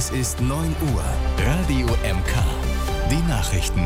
Es ist 9 Uhr. Radio MK. Die Nachrichten.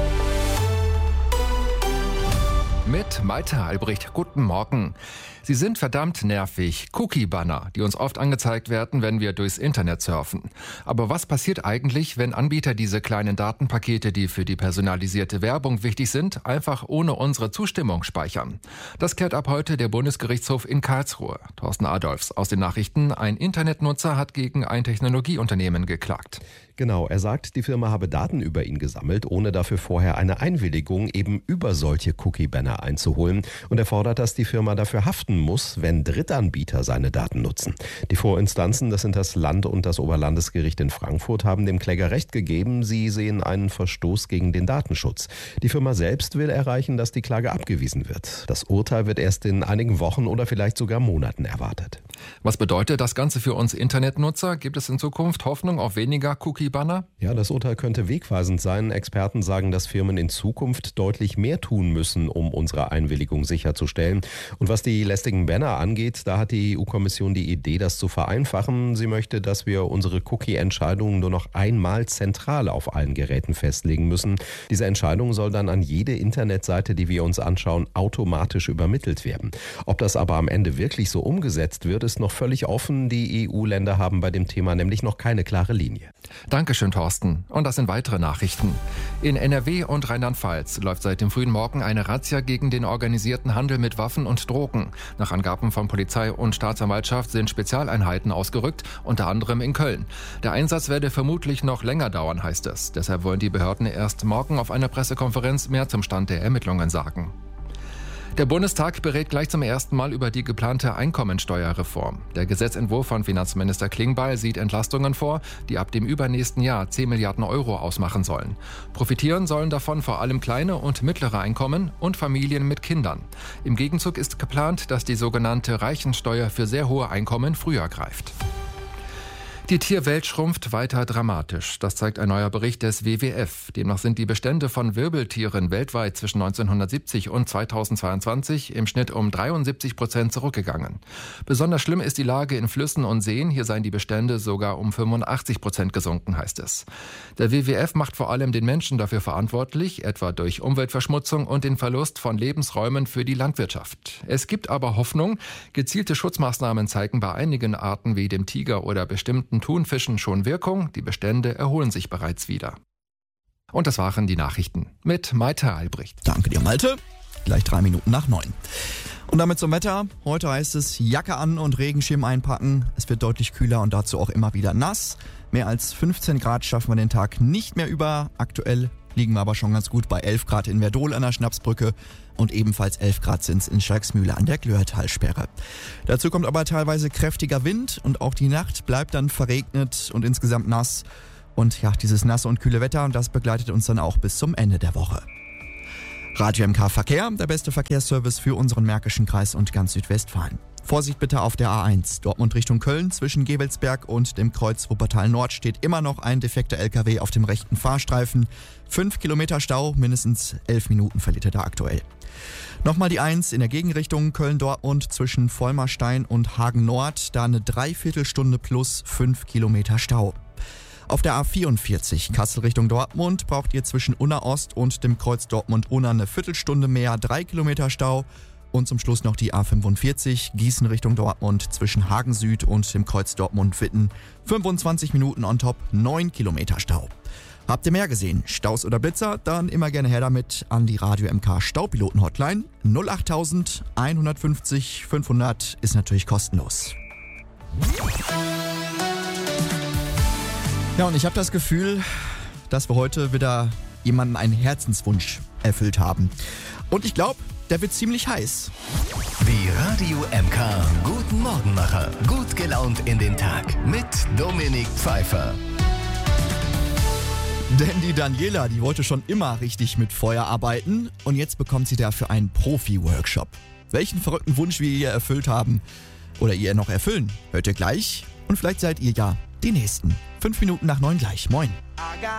Mit Malte Albrecht. Guten Morgen. Sie sind verdammt nervig. Cookie-Banner, die uns oft angezeigt werden, wenn wir durchs Internet surfen. Aber was passiert eigentlich, wenn Anbieter diese kleinen Datenpakete, die für die personalisierte Werbung wichtig sind, einfach ohne unsere Zustimmung speichern? Das klärt ab heute der Bundesgerichtshof in Karlsruhe. Thorsten Adolfs aus den Nachrichten. Ein Internetnutzer hat gegen ein Technologieunternehmen geklagt. Genau, er sagt, die Firma habe Daten über ihn gesammelt, ohne dafür vorher eine Einwilligung eben über solche Cookie-Banner einzuholen. Und er fordert, dass die Firma dafür haften muss, wenn Drittanbieter seine Daten nutzen. Die Vorinstanzen, das sind das Land- und das Oberlandesgericht in Frankfurt, haben dem Kläger Recht gegeben. Sie sehen einen Verstoß gegen den Datenschutz. Die Firma selbst will erreichen, dass die Klage abgewiesen wird. Das Urteil wird erst in einigen Wochen oder vielleicht sogar Monaten erwartet. Was bedeutet das Ganze für uns Internetnutzer? Gibt es in Zukunft Hoffnung auf weniger Cookie-Banner? Ja, das Urteil könnte wegweisend sein. Experten sagen, dass Firmen in Zukunft deutlich mehr tun müssen, um unsere Einwilligung sicherzustellen. Und was die lästigen Banner angeht, da hat die EU-Kommission die Idee, das zu vereinfachen. Sie möchte, dass wir unsere Cookie-Entscheidungen nur noch einmal zentral auf allen Geräten festlegen müssen. Diese Entscheidung soll dann an jede Internetseite, die wir uns anschauen, automatisch übermittelt werden. Ob das aber am Ende wirklich so umgesetzt wird, ist noch völlig offen. Die EU-Länder haben bei dem Thema nämlich noch keine klare Linie. Dankeschön, Thorsten. Und das sind weitere Nachrichten. In NRW und Rheinland-Pfalz läuft seit dem frühen Morgen eine Razzia gegen den organisierten Handel mit Waffen und Drogen. Nach Angaben von Polizei und Staatsanwaltschaft sind Spezialeinheiten ausgerückt, unter anderem in Köln. Der Einsatz werde vermutlich noch länger dauern, heißt es. Deshalb wollen die Behörden erst morgen auf einer Pressekonferenz mehr zum Stand der Ermittlungen sagen. Der Bundestag berät gleich zum ersten Mal über die geplante Einkommensteuerreform. Der Gesetzentwurf von Finanzminister Klingbeil sieht Entlastungen vor, die ab dem übernächsten Jahr 10 Milliarden Euro ausmachen sollen. Profitieren sollen davon vor allem kleine und mittlere Einkommen und Familien mit Kindern. Im Gegenzug ist geplant, dass die sogenannte Reichensteuer für sehr hohe Einkommen früher greift. Die Tierwelt schrumpft weiter dramatisch. Das zeigt ein neuer Bericht des WWF. Demnach sind die Bestände von Wirbeltieren weltweit zwischen 1970 und 2022 im Schnitt um 73% zurückgegangen. Besonders schlimm ist die Lage in Flüssen und Seen. Hier seien die Bestände sogar um 85% gesunken, heißt es. Der WWF macht vor allem den Menschen dafür verantwortlich, etwa durch Umweltverschmutzung und den Verlust von Lebensräumen für die Landwirtschaft. Es gibt aber Hoffnung. Gezielte Schutzmaßnahmen zeigen bei einigen Arten wie dem Tiger oder bestimmten Thunfischen schon Wirkung. Die Bestände erholen sich bereits wieder. Und das waren die Nachrichten mit Malte Albrecht. Danke dir, Malte. Gleich 3 Minuten nach 9. Und damit zum Wetter. Heute heißt es Jacke an und Regenschirm einpacken. Es wird deutlich kühler und dazu auch immer wieder nass. Mehr als 15 Grad schaffen wir den Tag nicht mehr über. Aktuell liegen wir aber schon ganz gut bei 11 Grad in Verdol an der Schnapsbrücke und ebenfalls 11 Grad sind es in Schalksmühle an der Glöhrtalsperre. Dazu kommt aber teilweise kräftiger Wind und auch die Nacht bleibt dann verregnet und insgesamt nass. Und ja, dieses nasse und kühle Wetter, das begleitet uns dann auch bis zum Ende der Woche. Radio MK Verkehr, der beste Verkehrsservice für unseren Märkischen Kreis und ganz Südwestfalen. Vorsicht bitte auf der A1, Dortmund Richtung Köln. Zwischen Gevelsberg und dem Kreuz Wuppertal Nord steht immer noch ein defekter LKW auf dem rechten Fahrstreifen. 5 Kilometer Stau, mindestens 11 Minuten verliert er da aktuell. Nochmal die 1 in der Gegenrichtung Köln-Dortmund zwischen Vollmerstein und Hagen Nord. Da eine Dreiviertelstunde plus 5 Kilometer Stau. Auf der A44 Kassel Richtung Dortmund braucht ihr zwischen Unna Ost und dem Kreuz Dortmund-Unna eine Viertelstunde mehr, 3 Kilometer Stau. Und zum Schluss noch die A45 Gießen Richtung Dortmund zwischen Hagen Süd und dem Kreuz Dortmund-Witten. 25 Minuten on top, 9 Kilometer Stau. Habt ihr mehr gesehen? Staus oder Blitzer? Dann immer gerne her damit an die Radio MK Staupiloten Hotline. 08000 150 500 ist natürlich kostenlos. Ja, und ich habe das Gefühl, dass wir heute wieder jemanden einen Herzenswunsch erfüllt haben. Und ich glaube, der wird ziemlich heiß. Die Radio MK Guten Morgenmacher. Gut gelaunt in den Tag mit Dominik Pfeiffer. Denn die Daniela, die wollte schon immer richtig mit Feuer arbeiten und jetzt bekommt sie dafür einen Profi-Workshop. Welchen verrückten Wunsch wir ihr erfüllt haben oder ihr noch erfüllen, hört ihr gleich und vielleicht seid ihr ja die Nächsten. 5 Minuten nach 9 gleich. Moin.